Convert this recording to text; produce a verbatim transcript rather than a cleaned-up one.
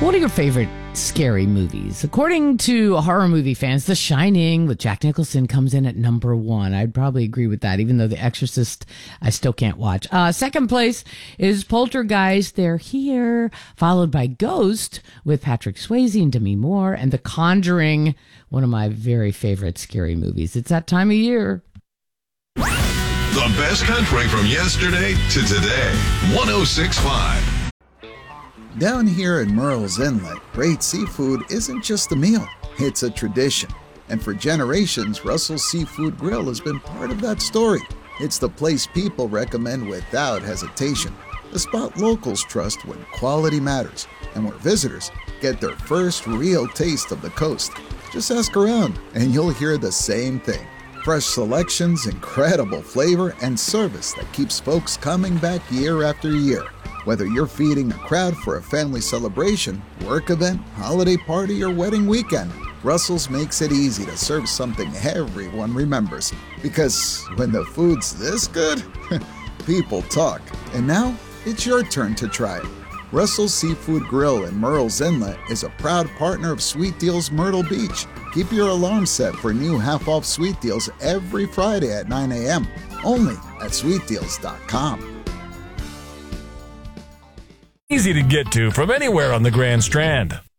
What are your favorite scary movies? According to horror movie fans, The Shining with Jack Nicholson comes in at number one. I'd probably agree with that, even though The Exorcist I still can't watch. Uh, second place is Poltergeist, They're Here, followed by Ghost with Patrick Swayze and Demi Moore, and The Conjuring, one of my very favorite scary movies. It's that time of year. The best country from yesterday to today. one oh six point five. Down here in Murrells Inlet, great seafood isn't just a meal, it's a tradition. And for generations, Russell's Seafood Grill has been part of that story. It's the place people recommend without hesitation, the spot locals trust when quality matters, and where visitors get their first real taste of the coast. Just ask around, and you'll hear the same thing. Fresh selections, incredible flavor, and service that keeps folks coming back year after year. Whether you're feeding a crowd for a family celebration, work event, holiday party, or wedding weekend, Russell's makes it easy to serve something everyone remembers. Because when the food's this good, people talk. And now, it's your turn to try it. Russell's Seafood Grill in Murrells Inlet is a proud partner of Sweet Deals Myrtle Beach. Keep your alarm set for new half-off Sweet Deals every Friday at nine a.m. only at sweet deals dot com. Easy to get to from anywhere on the Grand Strand.